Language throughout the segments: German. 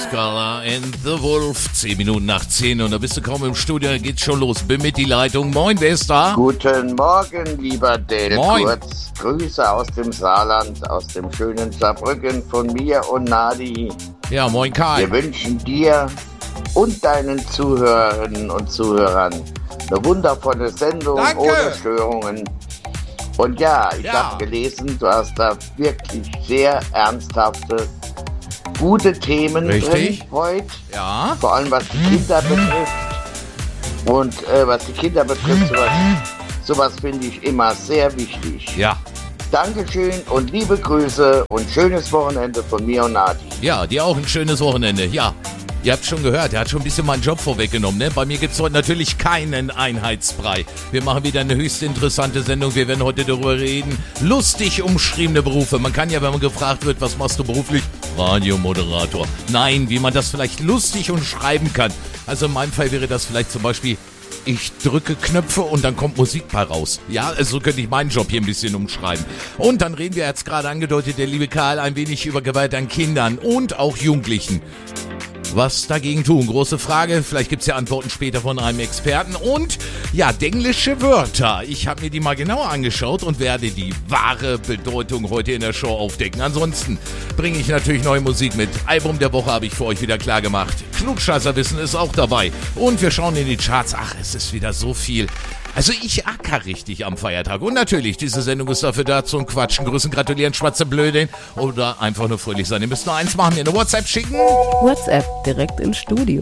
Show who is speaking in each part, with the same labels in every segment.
Speaker 1: Scala and the Wolf. 10 Minuten nach 10 und da bist du kaum im Studio, da geht's schon los. Bin mit die Leitung. Moin, wer ist da?
Speaker 2: Guten Morgen, lieber Dale.
Speaker 1: Moin.
Speaker 2: Kurz Grüße aus dem Saarland, aus dem schönen Saarbrücken von mir und Nadi.
Speaker 1: Ja, moin Karl.
Speaker 2: Wir wünschen dir und deinen Zuhörerinnen und Zuhörern eine wundervolle Sendung.
Speaker 1: Danke.
Speaker 2: Ohne Störungen. Und ja, ich
Speaker 1: Ja.
Speaker 2: habe gelesen, du hast da wirklich sehr ernsthafte, gute Themen
Speaker 1: Richtig.
Speaker 2: drin heute.
Speaker 1: Ja.
Speaker 2: Vor allem was die Kinder betrifft. Und was die Kinder betrifft, sowas finde ich immer sehr wichtig.
Speaker 1: Ja.
Speaker 2: Dankeschön und liebe Grüße und schönes Wochenende von mir und Nadi.
Speaker 1: Ja, dir auch ein schönes Wochenende. Ja. Ihr habt schon gehört, er hat schon ein bisschen meinen Job vorweggenommen. Ne? Bei mir gibt es heute natürlich keinen Einheitsbrei. Wir machen wieder eine höchst interessante Sendung. Wir werden heute darüber reden. Lustig umschriebene Berufe. Man kann ja, wenn man gefragt wird, was machst du beruflich? Radiomoderator. Nein, wie man das vielleicht lustig umschreiben kann. Also in meinem Fall wäre das vielleicht zum Beispiel: ich drücke Knöpfe und dann kommt Musik bei raus. Ja, also so könnte ich meinen Job hier ein bisschen umschreiben. Und dann reden wir jetzt gerade angedeutet, der liebe Karl, ein wenig über Gewalt an Kindern und auch Jugendlichen. Was dagegen tun? Große Frage. Vielleicht gibt es ja Antworten später von einem Experten. Und ja, englische Wörter. Ich habe mir die mal genauer angeschaut und werde die wahre Bedeutung heute in der Show aufdecken. Ansonsten bringe ich natürlich neue Musik mit. Album der Woche habe ich für euch wieder klar gemacht. Klugscheißerwissen ist auch dabei. Und wir schauen in die Charts. Ach, es ist wieder so viel. Also ich acker richtig am Feiertag. Und natürlich, diese Sendung ist dafür da zum Quatschen, grüßen, gratulieren, schwarze Blöde oder einfach nur fröhlich sein. Ihr müsst nur eins machen, mir eine WhatsApp schicken.
Speaker 3: WhatsApp direkt ins Studio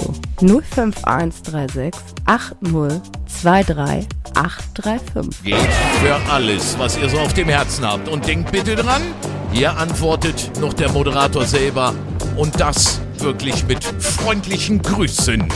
Speaker 3: 05136 80 23 835.
Speaker 1: Geht für alles, was ihr so auf dem Herzen habt. Und denkt bitte dran, hier antwortet noch der Moderator selber. Und das wirklich mit freundlichen Grüßen.